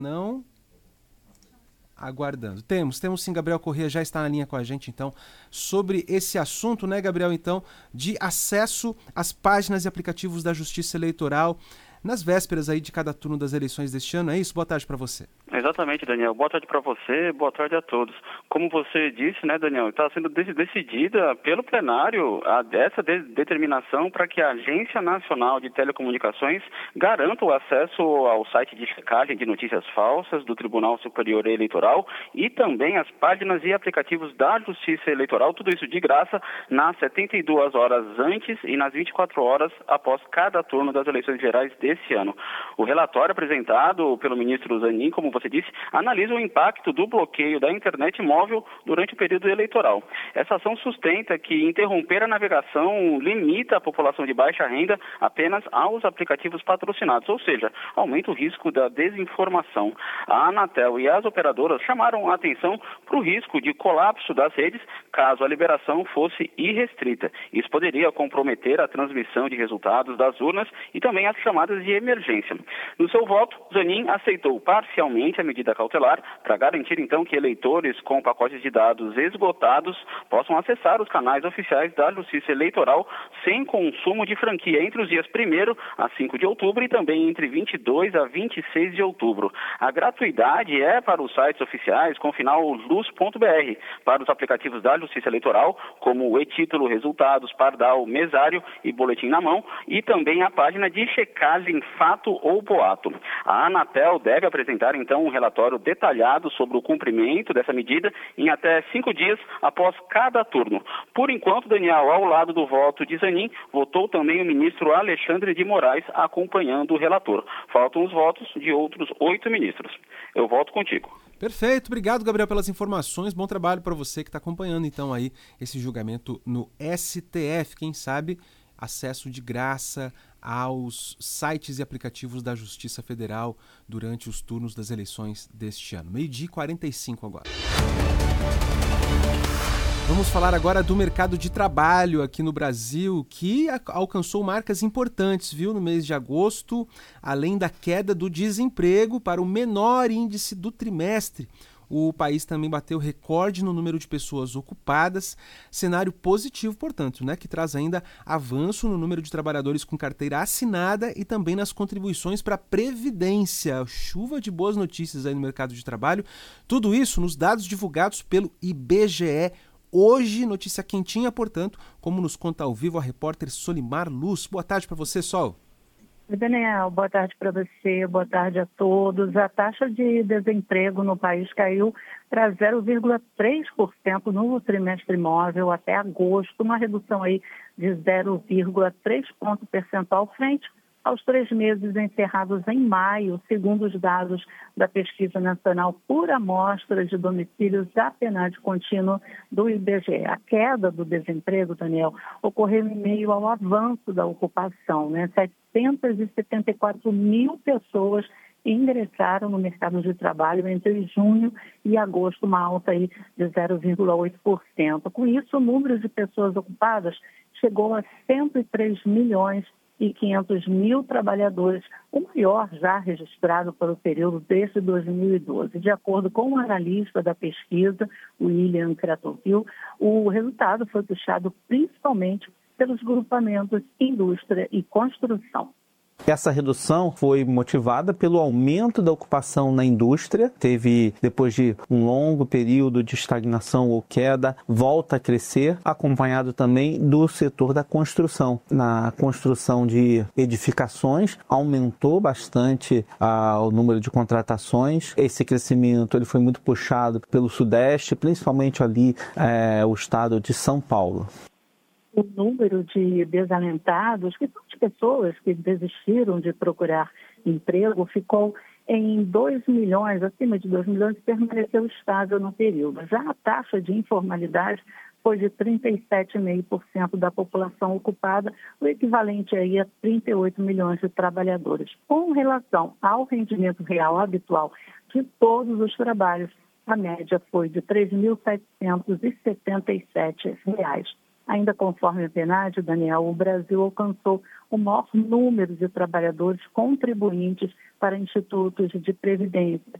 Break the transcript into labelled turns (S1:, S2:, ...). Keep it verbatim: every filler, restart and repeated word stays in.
S1: Não... Aguardando. Temos, temos sim, Gabriel Corrêa já está na linha com a gente, então, sobre esse assunto, né, Gabriel, então, de acesso às páginas e aplicativos da Justiça Eleitoral nas vésperas aí de cada turno das eleições deste ano, é isso? Boa tarde para você.
S2: Exatamente, Daniel. Boa tarde para você, boa tarde a todos. Como você disse, né, Daniel, está sendo decidida pelo plenário a, essa de, determinação para que a Agência Nacional de Telecomunicações garanta o acesso ao site de checagem de notícias falsas do Tribunal Superior Eleitoral e também as páginas e aplicativos da Justiça Eleitoral, tudo isso de graça, nas setenta e duas horas antes e nas vinte e quatro horas após cada turno das eleições gerais desse ano. O relatório apresentado pelo ministro Zanin, como você disse, analisa o impacto do bloqueio da internet móvel durante o período eleitoral. Essa ação sustenta que interromper a navegação limita a população de baixa renda apenas aos aplicativos patrocinados, ou seja, aumenta o risco da desinformação. A Anatel e as operadoras chamaram a atenção para o risco de colapso das redes caso a liberação fosse irrestrita. Isso poderia comprometer a transmissão de resultados das urnas e também as chamadas de emergência. No seu voto, Zanin aceitou parcialmente a medida cautelar para garantir, então, que eleitores com pacotes de dados esgotados possam acessar os canais oficiais da Justiça Eleitoral sem consumo de franquia entre os dias primeiro a cinco de outubro e também entre vinte e dois a vinte e seis de outubro. A gratuidade é para os sites oficiais com final luz ponto b r, para os aplicativos da Justiça Eleitoral, como o e-Título, Resultados, Pardal, Mesário e Boletim na Mão, e também a página de checagem Fato ou Boato. A Anatel deve apresentar, então, um relatório detalhado sobre o cumprimento dessa medida em até cinco dias após cada turno. Por enquanto, Daniel, ao lado do voto de Zanin, votou também o ministro Alexandre de Moraes, acompanhando o relator. Faltam os votos de outros oito ministros. Eu volto contigo.
S1: Perfeito, obrigado, Gabriel, pelas informações. Bom trabalho para você que está acompanhando, então, aí esse julgamento no S T F. Quem sabe, acesso de graça aos sites e aplicativos da Justiça Federal durante os turnos das eleições deste ano. meio-dia e quarenta e cinco agora. Vamos falar agora do mercado de trabalho aqui no Brasil, que alcançou marcas importantes, viu, no mês de agosto, além da queda do desemprego para o menor índice do trimestre. O país também bateu recorde no número de pessoas ocupadas, cenário positivo, portanto, né, que traz ainda avanço no número de trabalhadores com carteira assinada e também nas contribuições para a Previdência. Chuva de boas notícias aí no mercado de trabalho. Tudo isso nos dados divulgados pelo I B G E. Hoje, notícia quentinha, portanto, como nos conta ao vivo a repórter Solimar Luz. Boa tarde para você, Sol.
S3: Oi, Daniel, boa tarde para você, boa tarde a todos. A taxa de desemprego no país caiu para zero vírgula três por cento no trimestre móvel até agosto, uma redução aí de zero vírgula três ponto percentual frente aos três meses encerrados em maio, segundo os dados da Pesquisa Nacional por Amostra de Domicílios da PNAD Contínuo do I B G E. A queda do desemprego, Daniel, ocorreu em meio ao avanço da ocupação, né? setecentas e setenta e quatro mil pessoas ingressaram no mercado de trabalho entre junho e agosto, uma alta aí de zero vírgula oito por cento. Com isso, o número de pessoas ocupadas chegou a cento e três milhões e quinhentos mil trabalhadores, o maior já registrado para o período desde dois mil e doze. De acordo com o analista da pesquisa, William Kratovil, o resultado foi puxado principalmente pelos grupamentos indústria e construção.
S4: Essa redução foi motivada pelo aumento da ocupação na indústria. Teve, depois de um longo período de estagnação ou queda, volta a crescer, acompanhado também do setor da construção. Na construção de edificações, aumentou bastante ah, o número de contratações. Esse crescimento ele foi muito puxado pelo Sudeste, principalmente ali eh, o estado de São Paulo.
S3: O número de desalentados, que são as pessoas que desistiram de procurar emprego, ficou em dois milhões, acima de dois milhões, e permaneceu estável no período. Já a taxa de informalidade foi de trinta e sete vírgula cinco por cento da população ocupada, o equivalente aí a trinta e oito milhões de trabalhadores. Com relação ao rendimento real habitual de todos os trabalhos, a média foi de três mil setecentos e setenta e sete reais. Ainda conforme a PNAD, Daniel, o Brasil alcançou o maior número de trabalhadores contribuintes para institutos de previdência.